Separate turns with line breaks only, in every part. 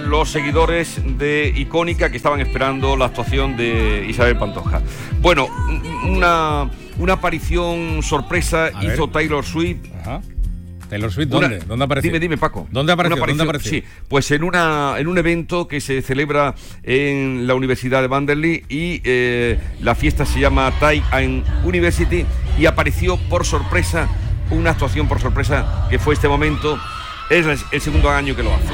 los seguidores de Icónica que estaban esperando la actuación de Isabel Pantoja. Bueno, una aparición sorpresa hizo Taylor Swift.
Ajá. ¿Taylor Swift dónde? ¿Dónde apareció?
Dime, Paco.
¿Dónde apareció?
Sí, pues en un evento que se celebra en la Universidad de Vanderbilt y la fiesta se llama Time and University y apareció por sorpresa, una actuación por sorpresa que fue este momento. Es el segundo año que lo hace.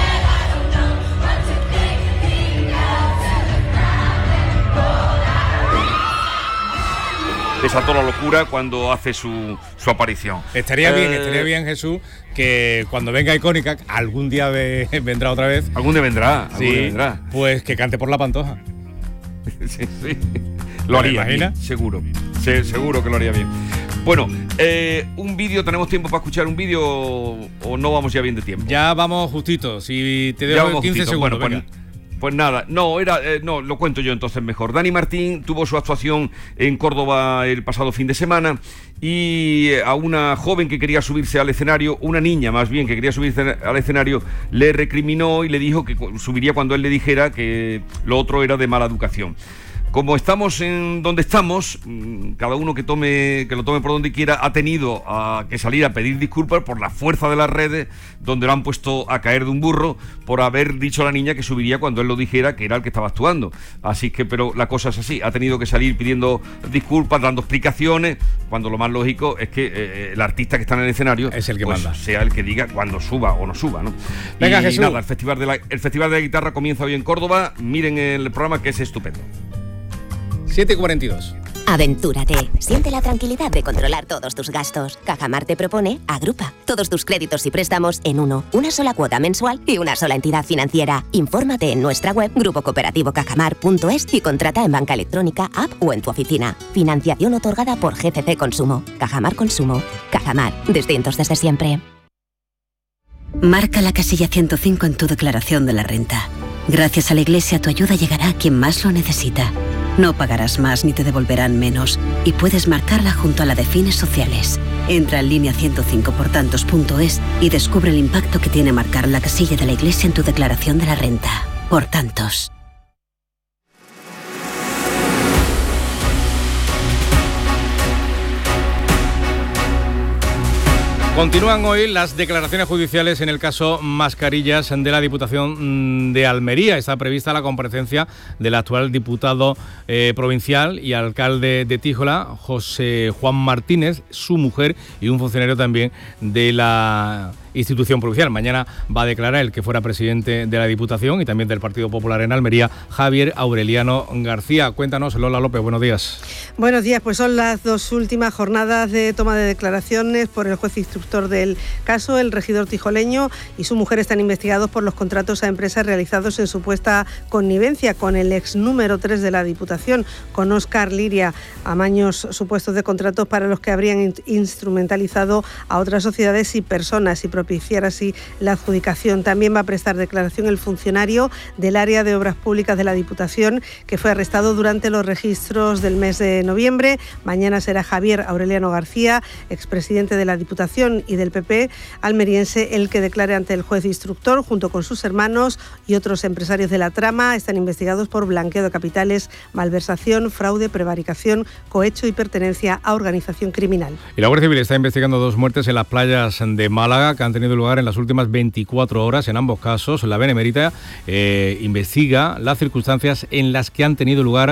Desató la locura cuando hace su aparición.
Estaría bien, Jesús, que cuando venga Icónica, algún día vendrá otra vez.
Algún día vendrá.
Pues que cante por la Pantoja.
Sí. Lo haría bien, seguro. Seguro que lo haría bien. Bueno, un vídeo, ¿tenemos tiempo para escuchar un vídeo o no vamos ya bien de tiempo?
Ya vamos justito, si te dejo 15 segundos.
Bueno, pues nada, no, lo cuento yo entonces mejor. Dani Martín tuvo su actuación en Córdoba el pasado fin de semana y a una joven que quería subirse al escenario, una niña más bien que quería subirse al escenario, le recriminó y le dijo que subiría cuando él le dijera que lo otro era de mala educación. Como estamos en donde estamos, cada uno que lo tome por donde quiera, ha tenido que salir a pedir disculpas por la fuerza de las redes, donde lo han puesto a caer de un burro por haber dicho a la niña que subiría cuando él lo dijera que era el que estaba actuando. Así que, pero la cosa es así, ha tenido que salir pidiendo disculpas, dando explicaciones, cuando lo más lógico es que el artista que está en el escenario
es el que manda,
sea el que diga cuando suba o no suba, ¿no?
Venga, Jesús.
Nada, el Festival de la Guitarra comienza hoy en Córdoba. Miren el programa, que es estupendo.
7:42.
Aventúrate. Siente la tranquilidad de controlar todos tus gastos. Cajamar te propone Agrupa todos tus créditos y préstamos en uno, una sola cuota mensual y una sola entidad financiera. Infórmate en nuestra web grupocooperativo.cajamar.es y contrata en banca electrónica, app o en tu oficina. Financiación otorgada por GCC Consumo. Cajamar Consumo. Cajamar. Distintos desde siempre.
Marca la casilla 105 en tu declaración de la renta. Gracias a la Iglesia, tu ayuda llegará a quien más lo necesita. No pagarás más ni te devolverán menos y puedes marcarla junto a la de fines sociales. Entra en línea 105portantos.es y descubre el impacto que tiene marcar la casilla de la Iglesia en tu declaración de la renta. Por tantos.
Continúan hoy las declaraciones judiciales en el caso Mascarillas de la Diputación de Almería. Está prevista la comparecencia del actual diputado provincial y alcalde de Tíjola, José Juan Martínez, su mujer y un funcionario también de la institución provincial. Mañana va a declarar el que fuera presidente de la Diputación y también del Partido Popular en Almería, Javier Aureliano García. Cuéntanos, Lola López, buenos días.
Buenos días, pues son las dos últimas jornadas de toma de declaraciones por el juez instructor del caso. El regidor tijoleño y su mujer están investigados por los contratos a empresas realizados en supuesta connivencia con el ex número 3 de la Diputación, con Óscar Liria, amaños supuestos de contratos para los que habrían instrumentalizado a otras sociedades y personas y propiciar así la adjudicación. También va a prestar declaración el funcionario del área de obras públicas de la Diputación, que fue arrestado durante los registros del mes de noviembre. Mañana será Javier Aureliano García, expresidente de la Diputación y del PP almeriense, el que declare ante el juez instructor, junto con sus hermanos y otros empresarios de la trama. Están investigados por blanqueo de capitales, malversación, fraude, prevaricación, cohecho y pertenencia a organización criminal.
Y la Guardia Civil está investigando 2 muertes en las playas de Málaga que han tenido lugar en las últimas 24 horas. En ambos casos, la Benemérita investiga las circunstancias en las que han tenido lugar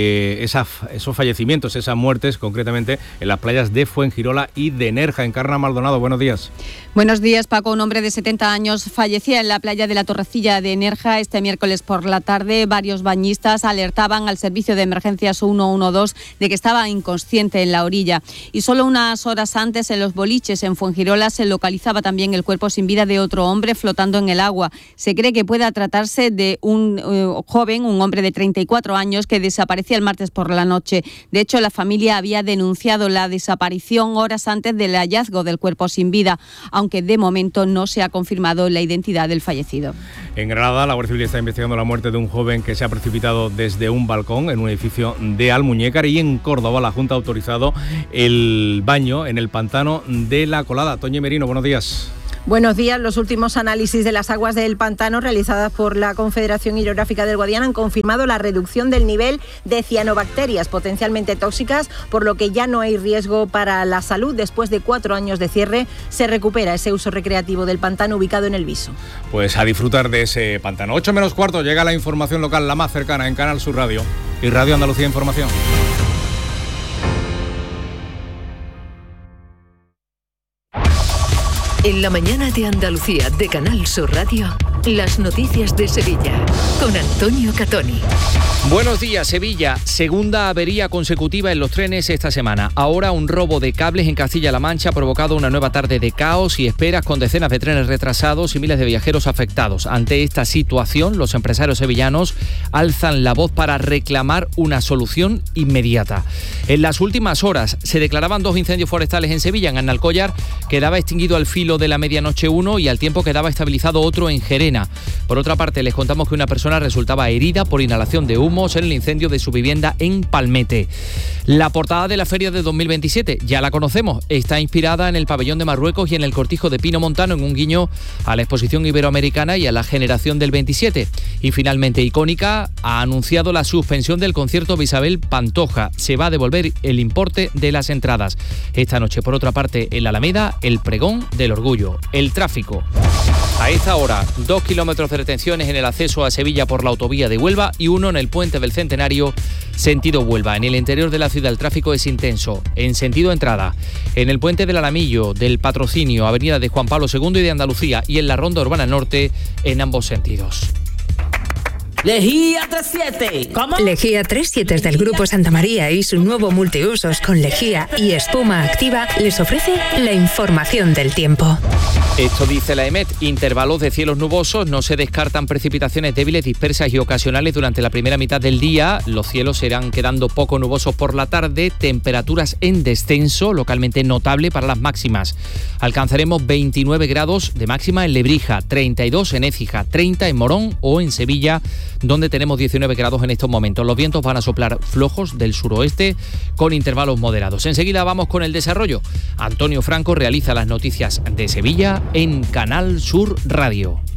esos fallecimientos, esas muertes, concretamente en las playas de Fuengirola y de Nerja. Encarna Maldonado, buenos días.
Buenos días, Paco. Un hombre de 70 años fallecía en la playa de la Torrecilla de Nerja este miércoles por la tarde. Varios bañistas alertaban al servicio de emergencias 112 de que estaba inconsciente en la orilla. Y solo unas horas antes, en los boliches en Fuengirola, se localizaba también el cuerpo sin vida de otro hombre flotando en el agua. Se cree que pueda tratarse de un joven, un hombre de 34 años, que desaparecía el martes por la noche. De hecho, la familia había denunciado la desaparición horas antes del hallazgo del cuerpo sin vida, aunque de momento no se ha confirmado la identidad del fallecido.
En Granada, la Guardia Civil está investigando la muerte de un joven que se ha precipitado desde un balcón en un edificio de Almuñécar, y en Córdoba la Junta ha autorizado el baño en el pantano de La Colada. Toñi Merino, buenos días.
Buenos días. Los últimos análisis de las aguas del pantano realizadas por la Confederación Hidrográfica del Guadiana han confirmado la reducción del nivel de cianobacterias potencialmente tóxicas, por lo que ya no hay riesgo para la salud. Después de 4 años de cierre, se recupera ese uso recreativo del pantano ubicado en el Viso.
Pues a disfrutar de ese pantano. 8 menos cuarto, llega la información local, la más cercana, en Canal Sur Radio y Radio Andalucía Información.
En la mañana de Andalucía de Canal Sur Radio, las noticias de Sevilla, con Antonio Catoni.
Buenos días, Sevilla. Segunda avería consecutiva en los trenes esta semana. Ahora un robo de cables en Castilla-La Mancha ha provocado una nueva tarde de caos y esperas con decenas de trenes retrasados y miles de viajeros afectados. Ante esta situación, los empresarios sevillanos alzan la voz para reclamar una solución inmediata. En las últimas horas se declaraban 2 incendios forestales en Sevilla. En Alcollar quedaba extinguido al filo de la medianoche uno y al tiempo quedaba estabilizado otro en Gerena. Por otra parte, les contamos que una persona resultaba herida por inhalación de humos en el incendio de su vivienda en Palmete. La portada de la feria de 2027, ya la conocemos, está inspirada en el pabellón de Marruecos y en el cortijo de Pino Montano, en un guiño a la exposición iberoamericana y a la generación del 27. Y finalmente, Icónica ha anunciado la suspensión del concierto de Isabel Pantoja. Se va a devolver el importe de las entradas. Esta noche, por otra parte, en la Alameda, el pregón del orgullo. El tráfico. A esta hora, 2 kilómetros de retenciones en el acceso a Sevilla por la autovía de Huelva y 1 en el puente del Centenario, sentido Huelva. En el interior de la ciudad el tráfico es intenso. En sentido entrada, en el puente del Alamillo, del Patrocinio, avenida de Juan Pablo II y de Andalucía, y en la Ronda Urbana Norte, en ambos sentidos.
Lejía 37. ¿Cómo?
Lejía 37 del Grupo Santa María y su nuevo multiusos con lejía y espuma activa les ofrece la información del tiempo.
Esto dice la EMET, intervalos de cielos nubosos, no se descartan precipitaciones débiles, dispersas y ocasionales durante la primera mitad del día. Los cielos serán quedando poco nubosos por la tarde, temperaturas en descenso, localmente notable para las máximas. Alcanzaremos 29 grados de máxima en Lebrija, 32 en Écija, 30 en Morón o en Sevilla, donde tenemos 19 grados en estos momentos. Los vientos van a soplar flojos del suroeste con intervalos moderados. Enseguida vamos con el desarrollo. Antonio Franco realiza las noticias de Sevilla en Canal Sur Radio.